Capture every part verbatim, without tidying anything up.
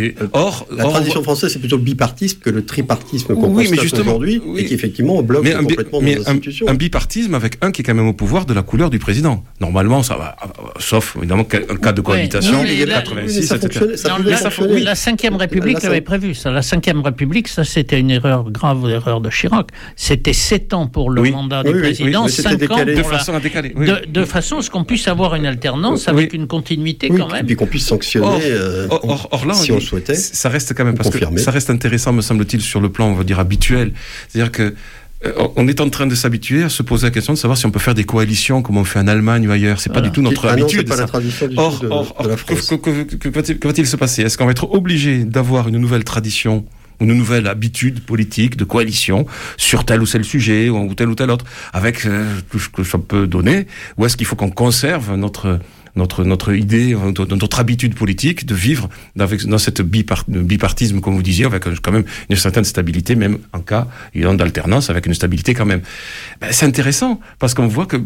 et or, la or, tradition or, française, c'est plutôt le bipartisme que le tripartisme qu'on oui, constate aujourd'hui, oui. et qui effectivement bloque mais un, complètement mais nos institutions. Un, un bipartisme avec un qui est quand même au pouvoir de la couleur du président. Normalement, ça va, sauf évidemment un cas de cohabitation, oui, oui, quatre-vingt-six, là, et cetera. Ça non, ça la, la cinquième République l'avait prévu. Ça, la cinquième République, ça c'était une erreur grave, l'erreur de Chirac. C'était sept ans pour le oui. mandat oui, du oui, président, oui, cinq ans pour de la, façon à décaler. Oui. De, de façon à ce qu'on puisse avoir une alternance avec oui. une continuité oui, quand même. Et puis qu'on puisse sanctionner or, euh, or, or, or là, si on, on le souhaitait. Ça reste quand même parce confirmer. que ça reste intéressant, me semble-t-il, sur le plan, on va dire, habituel. C'est-à-dire que on est en train de s'habituer à se poser la question de savoir si on peut faire des coalitions comme on fait en Allemagne ou ailleurs. C'est voilà. pas du tout notre ah habitude. Non, c'est pas la tradition du or, tout de, or, de la France. Que, que, que, que, va-t-il, que va-t-il se passer ? Est-ce qu'on va être obligé d'avoir une nouvelle tradition, une nouvelle habitude politique de coalition sur tel ou tel sujet ou tel ou tel autre, avec euh, tout ce que ça peut donner ? Ou est-ce qu'il faut qu'on conserve notre notre notre idée, notre habitude politique de vivre dans, dans cette bipart, bipartisme, comme vous disiez, avec quand même une certaine stabilité, même en cas d'alternance, avec une stabilité quand même. Ben, c'est intéressant, parce qu'on voit que,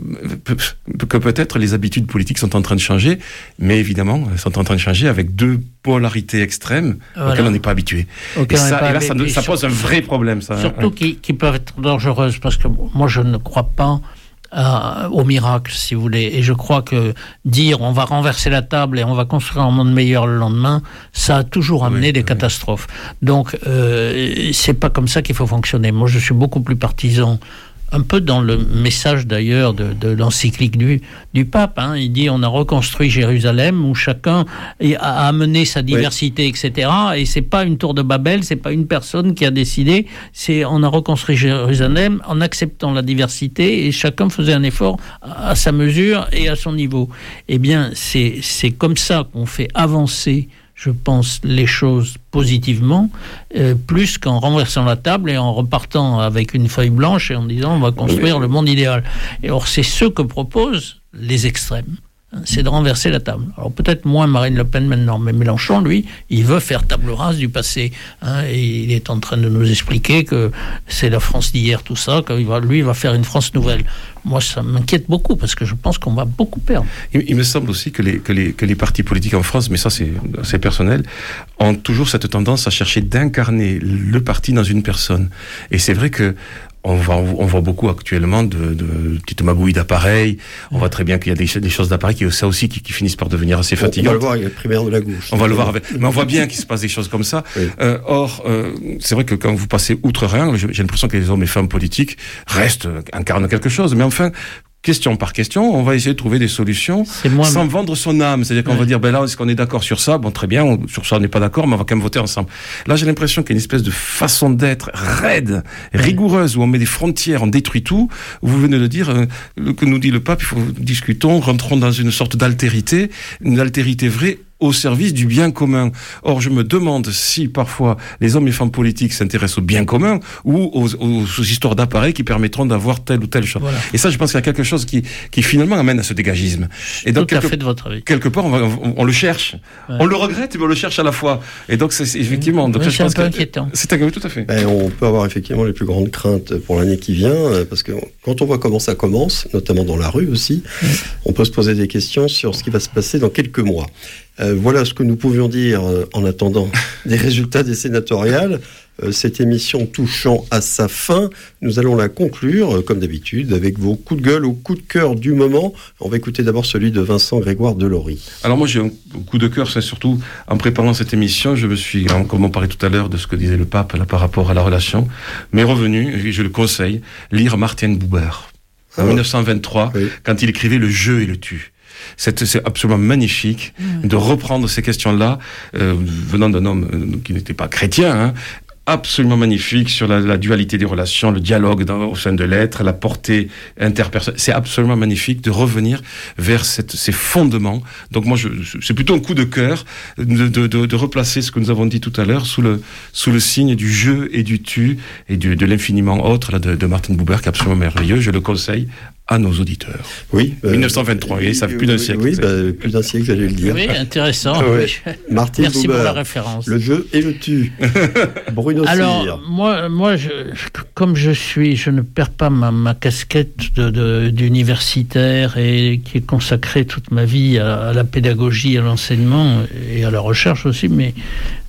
que peut-être les habitudes politiques sont en train de changer, mais évidemment, elles sont en train de changer avec deux polarités extrêmes voilà. auxquelles on n'est pas habitué. Okay, et ça, pas et là, ça, ça pose un vrai problème. Ça, surtout hein. qui, qui peuvent être dangereuses, parce que moi, je ne crois pas Euh, au miracle, si vous voulez. Et je crois que dire on va renverser la table et on va construire un monde meilleur le lendemain, ça a toujours amené oui, des oui. catastrophes. Donc, euh, c'est pas comme ça qu'il faut fonctionner. Moi, je suis beaucoup plus partisan, un peu dans le message d'ailleurs de, de l'encyclique du, du pape. Hein. Il dit on a reconstruit Jérusalem où chacun a amené sa diversité, oui. et cetera. Et c'est pas une tour de Babel, c'est pas une personne qui a décidé. C'est on a reconstruit Jérusalem en acceptant la diversité et chacun faisait un effort à, à sa mesure et à son niveau. Eh bien, c'est c'est comme ça qu'on fait avancer, je pense, les choses positivement, euh, plus qu'en renversant la table et en repartant avec une feuille blanche et en disant on va construire oui. le monde idéal. Et or, c'est ce que proposent les extrêmes. C'est de renverser la table. Alors peut-être moins Marine Le Pen maintenant, mais Mélenchon, lui, il veut faire table rase du passé. Hein, et il est en train de nous expliquer que c'est la France d'hier, tout ça, que lui, il va faire une France nouvelle. Moi, ça m'inquiète beaucoup, parce que je pense qu'on va beaucoup perdre. Il, il me semble aussi que les, que, les, que les partis politiques en France, mais ça c'est, c'est personnel, ont toujours cette tendance à chercher d'incarner le parti dans une personne. Et c'est vrai que On voit, on voit beaucoup actuellement de, de petites magouilles d'appareils. On mmh. voit très bien qu'il y a des, des choses d'appareils qui, ça aussi, qui, qui finissent par devenir assez fatigantes. On va le voir avec la primaire de la gauche. On va le voir avec, mais on voit bien qu'il se passe des choses comme ça. Oui. Euh, or, euh, c'est vrai que quand vous passez outre-Rhin, j'ai, j'ai l'impression que les hommes et femmes politiques restent, incarnent quelque chose. Mais enfin, question par question, on va essayer de trouver des solutions sans m- vendre son âme. C'est-à-dire qu'on ouais. va dire, ben là, est-ce qu'on est d'accord sur ça ? Bon, très bien, on, sur ça, on n'est pas d'accord, mais on va quand même voter ensemble. Là, j'ai l'impression qu'il y a une espèce de façon d'être raide, ouais. rigoureuse, où on met des frontières, on détruit tout. Vous venez de dire, euh, le, que nous dit le pape, il faut discutons, rentrons dans une sorte d'altérité, une altérité vraie, au service du bien commun. Or, je me demande si parfois les hommes et femmes politiques s'intéressent au bien commun ou aux, aux, aux histoires d'appareils qui permettront d'avoir telle ou telle chose. Voilà. Et ça, je pense qu'il y a quelque chose qui, qui finalement amène à ce dégagisme. Et donc, tout à quelque, fait de votre avis. Quelque part, on, va, on, on le cherche. Ouais. On le regrette, mais on le cherche à la fois. Et donc, c'est, c'est effectivement... Donc, oui, je c'est pense un peu que, inquiétant. C'est un, tout à fait. Ben, on peut avoir effectivement les plus grandes craintes pour l'année qui vient, parce que quand on voit comment ça commence, notamment dans la rue aussi, oui. on peut se poser des questions sur ce qui va se passer dans quelques mois. Euh, voilà ce que nous pouvions dire euh, en attendant des résultats des sénatoriales. Euh, cette émission touchant à sa fin, nous allons la conclure, euh, comme d'habitude, avec vos coups de gueule ou coups de cœur du moment. On va écouter d'abord celui de Vincent Grégoire Delory. Alors moi, j'ai un coup de cœur, c'est surtout en préparant cette émission, je me suis, comme on parlait tout à l'heure de ce que disait le pape là, par rapport à la relation, m'est revenu, et je le conseille, lire Martin Buber, en ah, dix-neuf cent vingt-trois, oui. quand il écrivait Le jeu et le tu. C'est, c'est absolument magnifique mmh. de reprendre ces questions-là, euh, venant d'un homme euh, qui n'était pas chrétien, hein, absolument magnifique sur la, la dualité des relations, le dialogue dans, au sein de l'être, la portée interpersonnelle. C'est absolument magnifique de revenir vers cette, ces fondements. Donc moi, je, c'est plutôt un coup de cœur de, de, de, de replacer ce que nous avons dit tout à l'heure sous le, sous le signe du jeu et du tu et du, de l'infiniment autre là, de, de Martin Buber, qui est absolument merveilleux. Je le conseille à nos auditeurs. Oui. Euh, dix-neuf cent vingt-trois, oui, ça fait plus d'un siècle. Oui, bah, plus d'un siècle, j'allais le dire. Oui, intéressant. Ah ouais. Martin Merci Buber, pour la référence. Le jeu et le tu. Bruno Alors, Cyr. moi, moi je, comme je suis, je ne perds pas ma, ma casquette de, de, d'universitaire et qui est consacrée toute ma vie à, à la pédagogie, à l'enseignement et à la recherche aussi, mais